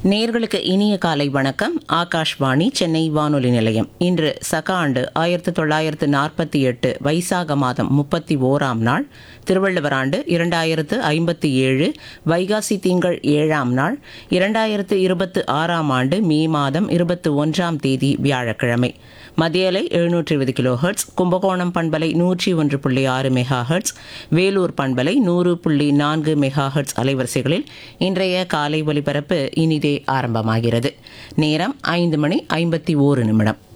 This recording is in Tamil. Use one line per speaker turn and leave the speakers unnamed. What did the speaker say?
நேர்களுக்கு இனிய காலை வணக்கம். ஆகாஷ்வாணி சென்னை வானொலி நிலையம். இன்று சக ஆண்டு 1948 வைசாக மாதம் 31ஆம் நாள், திருவள்ளுவர் ஆண்டு 2057 வைகாசி திங்கள் 7ஆம் நாள், 2026ஆம் ஆண்டு மே மாதம் 21ஆம் தேதி வியாழக்கிழமை. மதியலை 720 கிலோ ஹெர்ட்ஸ், கும்பகோணம் பண்பலை 101.6 மெகா ஹெர்ட்ஸ், வேலூர் பண்பலை 100.4 மெகா ஹெர்ட்ஸ் அலைவரிசைகளில் இன்றைய காலை ஒலிபரப்பு இனிதே ஆரம்பமாகிறது. நேரம் 5 மணி 51 நிமிடம்.